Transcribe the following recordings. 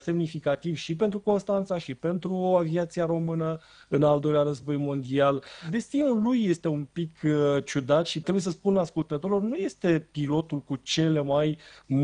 semnificativ și pentru Constanța și pentru aviația română în al doilea război mondial. Destinul lui este un pic ciudat și trebuie să spun ascultătorilor, nu este pilotul cu cele mai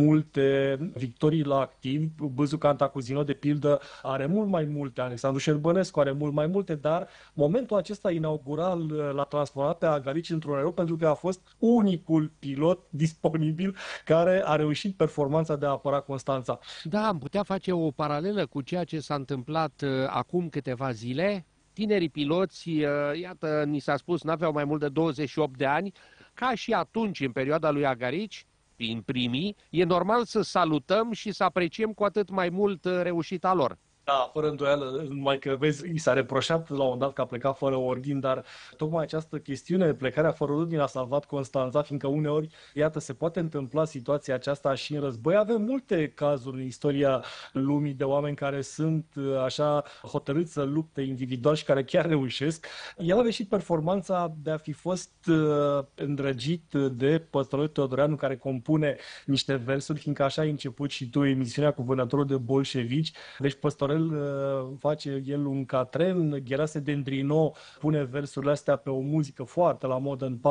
multe victorii la activ. Bâzu Cantacuzino, de pildă, are mult mai multe, Alexandru Șerbănescu are mult mai multe, dar momentul acesta inaugural l-a transformat pe Agarici într-un erou pentru că a fost unicul pilot disponibil care a reușit performanța de a apăra Constanța. Da, am putea face o paralelă cu ceea ce s-a întâmplat acum câteva zile. Tinerii piloți, iată, ni s-a spus, n-aveau mai mult de 28 de ani, ca și atunci, în perioada lui Agarici, fiind primii, e normal să salutăm și să apreciem cu atât mai mult reușita lor. Da, fără îndoială, numai că vezi, i s-a reproșat la un moment dat că a plecat fără ordin, dar tocmai această chestiune, plecarea fără ordin, a salvat Constanța, fiindcă uneori, iată, se poate întâmpla situația aceasta și în război. Avem multe cazuri în istoria lumii de oameni care sunt așa hotărâți să lupte individual și care chiar reușesc. El a și performanța de a fi fost îndrăgit de Păstorel Teodoreanu, care compune niște versuri, fiindcă așa ai început și tu emisiunea cu Vânătorul de bolșevici. Deci Păstorel face el un catren, Gherase Dendrino pune versurile astea pe o muzică foarte la modă în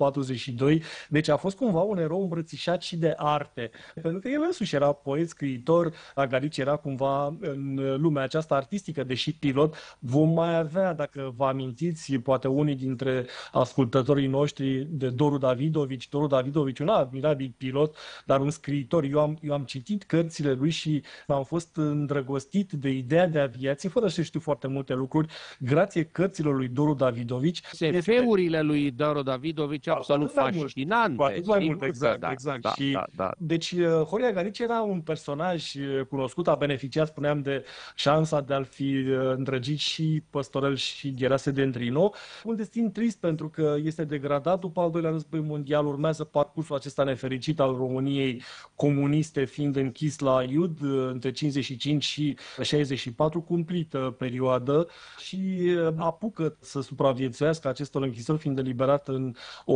41-42, deci a fost cumva un erou îmbrățișat și de arte, pentru că el însuși era poet, scriitor, Agarici era cumva în lumea aceasta artistică, deși pilot. Vom mai avea, dacă vă amintiți, poate unii dintre ascultătorii noștri, de Doru Davidovici. Doru Davidovici, un admirabil pilot, dar un scriitor. Eu am citit cărțile lui și am fost îndrăgostit de ideea de aviație, fără să știu foarte multe lucruri, grație cărților lui Doru Davidovici. SF-urile lui Doru Davidovici absolut fascinante. Cu atât mai mult, exact. Da, exact. Da, și, da, da. Deci, Horia Agarici era un personaj cunoscut, a beneficiat, spuneam, de șansa de a-l fi îndrăgit și Păstorel și Gherase Dendrino. Un destin trist pentru că este degradat după al doilea război mondial, urmează parcursul acesta nefericit al României comuniste, fiind închis la Iud între 55 și 64, cumplită perioadă, și apucă să supraviețuiască acestor închisori, fiind eliberat în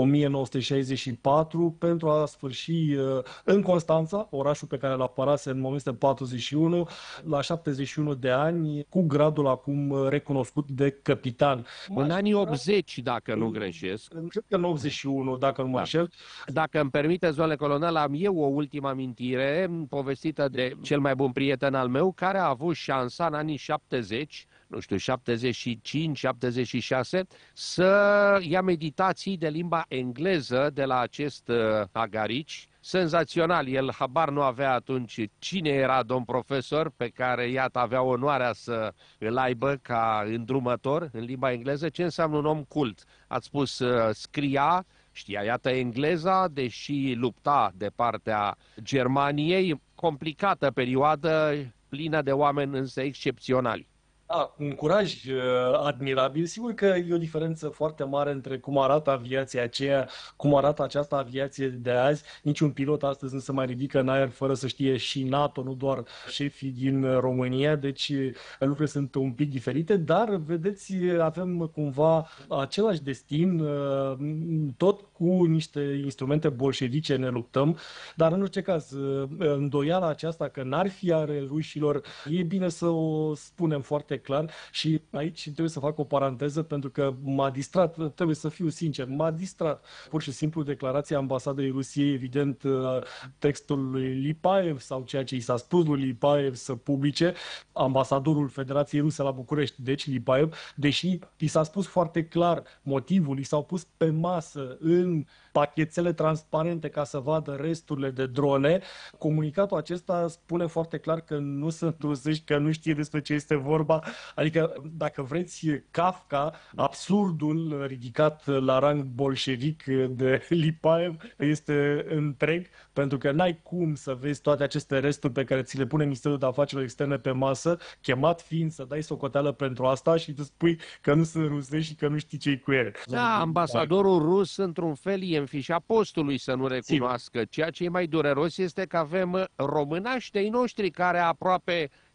1964 pentru a sfârși în Constanța, orașul pe care l-a apărase în 1941, la 71 de ani, cu gradul acum recunoscut de capitan. În anii 80, dacă nu greșesc. Cred că în 81, dacă nu mă înșel. Dacă îmi permiteți, domnule colonel, am eu o ultimă amintire povestită de cel mai bun prieten al meu, care a avut șansa în anii 70, nu știu, 75, 76, să ia meditații de limba engleză de la acest Agarici. Senzațional, el habar nu avea atunci cine era domn profesor pe care, iată, avea onoarea să îl aibă ca îndrumător în limba engleză. Ce înseamnă un om cult? Ați spus, scria, știa, iată, engleza, deși lupta de partea Germaniei, complicată perioadă, plină de oameni însă excepționali. Da, un curaj admirabil. Sigur că e o diferență foarte mare între cum arată aviația aceea, cum arată această aviație de azi. Niciun pilot astăzi nu se mai ridică în aer fără să știe și NATO, nu doar șefii din România, deci lucrurile sunt un pic diferite, dar vedeți, avem cumva același destin, tot cu niște instrumente bolșevice ne luptăm, dar în orice caz, îndoiala aceasta că n-ar fi ale rușilor, e bine să o spunem foarte clar. Și aici trebuie să fac o paranteză pentru că m-a distrat, trebuie să fiu sincer, m-a distrat pur și simplu declarația ambasadei Rusiei, evident textul lui Lipaev sau ceea ce i s-a spus lui Lipaev să publice, ambasadorul Federației Ruse la București, deci Lipaev, deși i s-a spus foarte clar motivul, i s-au pus pe masă în pachetele transparente ca să vadă resturile de drone. Comunicatul acesta spune foarte clar că nu sunt rusești, că nu știe despre ce este vorba. Adică, dacă vreți, Kafka, absurdul ridicat la rang bolșevic de Lipaev, este întreg, pentru că n-ai cum să vezi toate aceste resturi pe care ți le pune Ministerul de Afaceri Externe pe masă, chemat fiind să dai socoteală pentru asta și tu spui că nu sunt rusești și că nu știi ce-i cu ele. Da, ambasadorul rus, într-un fel, e în fișa postului să nu recunoască. Ceea ce e mai dureros este că avem românași de-ai noștri care aproape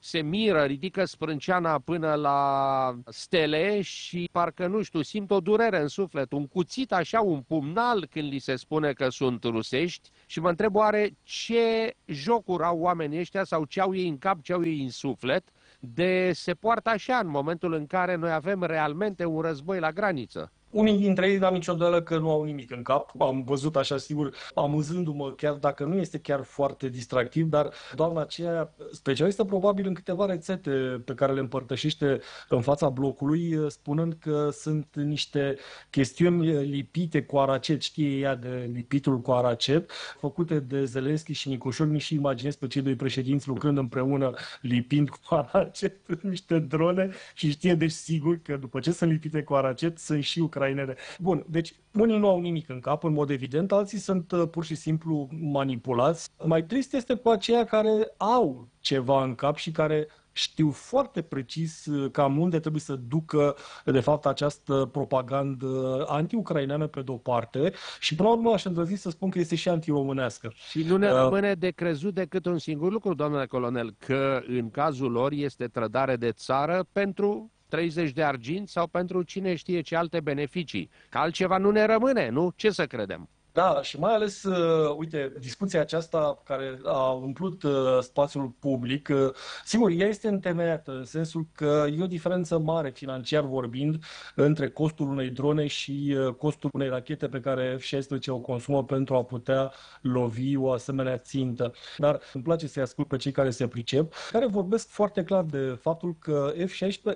se miră, ridică sprânceana până la stele și parcă, nu știu, simt o durere în suflet, un cuțit așa, un pumnal când li se spune că sunt rusești și mă întreb oare ce jocuri au oamenii ăștia sau ce au ei în cap, ce au ei în suflet de se poartă așa în momentul în care noi avem realmente un război la graniță. Unii dintre ei n-am nicio îndoială că nu au nimic în cap. Am văzut așa, sigur, amuzându-mă, chiar dacă nu este chiar foarte distractiv, dar doamna aceea, specialistă probabil în câteva rețete pe care le împărtășește în fața blocului, spunând că sunt niște chestiuni lipite cu aracet, știe ea de lipitul cu aracet, făcute de Zelenski și Nicușor. Nici și imaginez pe cei doi președinți lucrând împreună, lipind cu aracet niște drone și știe deci sigur că după ce sunt lipite cu aracet, sunt și ucrainene. Bun, deci unii nu au nimic în cap, în mod evident, alții sunt pur și simplu manipulați. Mai trist este cu aceia care au ceva în cap și care știu foarte precis cam unde trebuie să ducă, de fapt, această propagandă anti-ucraineană pe de-o parte și, până la urmă, aș îndrăzni să spun că este și anti-românească. Și nu ne rămâne de crezut decât un singur lucru, domnule colonel, că în cazul lor este trădare de țară pentru 30 de arginți sau pentru cine știe ce alte beneficii. Că altceva nu ne rămâne, nu? Ce să credem? Da, și mai ales, uite, discuția aceasta care a umplut spațiul public, sigur, ea este întemeiată, în sensul că e o diferență mare, financiar vorbind, între costul unei drone și costul unei rachete pe care F-16 o consumă pentru a putea lovi o asemenea țintă. Dar îmi place să-i ascult pe cei care se pricep, care vorbesc foarte clar de faptul că F-16,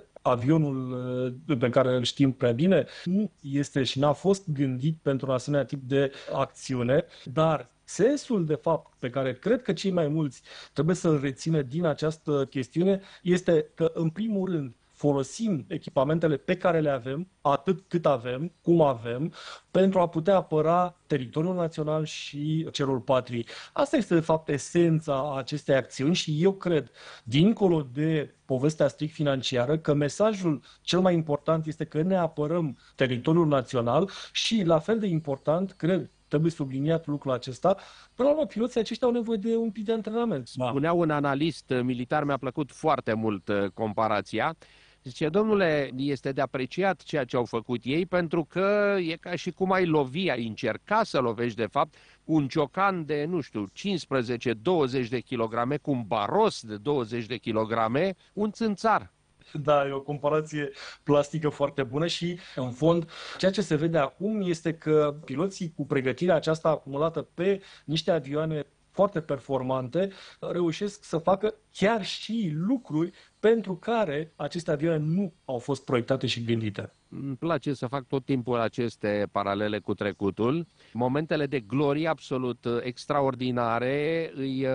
avionul pe care îl știm prea bine, nu este și n-a fost gândit pentru un asemenea tip de acțiune, dar sensul de fapt pe care cred că cei mai mulți trebuie să-l rețină din această chestiune este că, în primul rând, folosim echipamentele pe care le avem, atât cât avem, cum avem, pentru a putea apăra teritoriul național și cerul patriei. Asta este, de fapt, esența acestei acțiuni și eu cred, dincolo de povestea strict financiară, că mesajul cel mai important este că ne apărăm teritoriul național și, la fel de important, cred, trebuie subliniat lucrul acesta, până la urmă, piloții aceștia au nevoie de un pic de antrenament. Spunea un analist militar, mi-a plăcut foarte mult comparația. Zice, domnule, este de apreciat ceea ce au făcut ei pentru că e ca și cum ai lovi, ai încerca să lovești de fapt un ciocan de, nu știu, 15-20 de kilograme, cu un baros de 20 de kilograme, un țânțar. Da, e o comparație plastică foarte bună și, în fond, ceea ce se vede acum este că piloții cu pregătirea aceasta acumulată pe niște avioane foarte performante reușesc să facă chiar și lucruri pentru care aceste avioane nu au fost proiectate și gândite. Îmi place să fac tot timpul aceste paralele cu trecutul. Momentele de glorie absolut extraordinare îi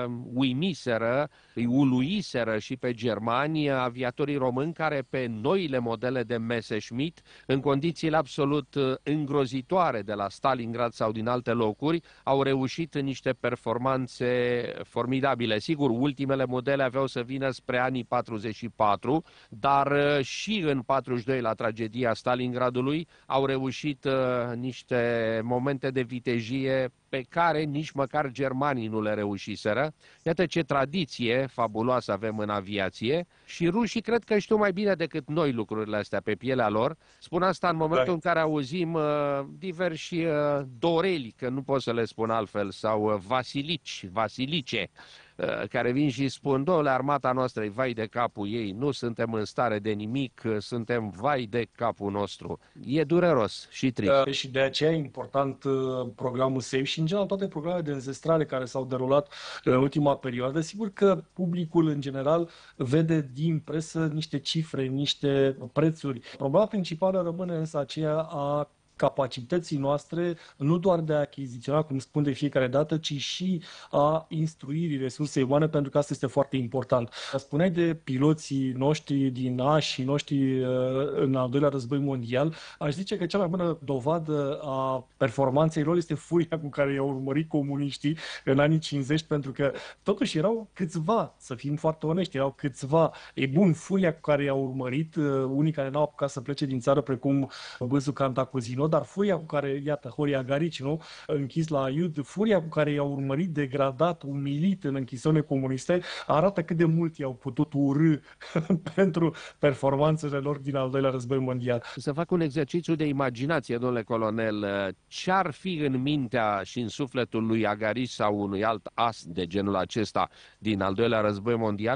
uimiseră, îi uluiseră și pe germani, aviatorii români care pe noile modele de Messerschmitt, în condițiile absolut îngrozitoare de la Stalingrad sau din alte locuri, au reușit în niște performanțe formidabile. Sigur, ultimele modele aveau să vină spre anii 44, dar și în 42 la tragedia Stalingradului au reușit niște momente de vitejie pe care nici măcar germanii nu le reușiseră. Iată ce tradiție fabuloasă avem în aviație și rușii cred că știu mai bine decât noi lucrurile astea pe pielea lor. Spun asta în momentul în care auzim diversi doreli, că nu pot să le spun altfel, sau vasilice, care vin și spun, domnule, armata noastră e vai de capul ei, nu suntem în stare de nimic, suntem vai de capul nostru. E dureros și trist. Și de aceea e important programul SAFE și, în general, toate programele de înzestrare care s-au derulat în ultima perioadă. Sigur că publicul, în general, vede din presă niște cifre, niște prețuri. Problema principală rămâne însă aceea a capacității noastre, nu doar de a achiziționa, cum spun de fiecare dată, ci și a instruirii resursei umane, pentru că asta este foarte important. Spuneai de piloții noștri din și noștri în al doilea război mondial. Aș zice că cea mai bună dovadă a performanței lor este furia cu care i-au urmărit comuniștii în anii 50, pentru că totuși erau câțiva, să fim foarte onești, erau câțiva. E bun, furia cu care i-au urmărit, unii care n-au apucat să plece din țară, precum Bâzu Cantacuzino, dar furia cu care, iată, Horia Agarici, nu, închis la Iud, furia cu care i-au urmărit, degradat, umilit în închisorile comuniste, arată cât de mult i-au putut urâ pentru performanțele lor din al doilea război mondial. Să fac un exercițiu de imaginație, domnule colonel. Ce-ar fi în mintea și în sufletul lui Agarici sau unui alt as de genul acesta din al doilea război mondial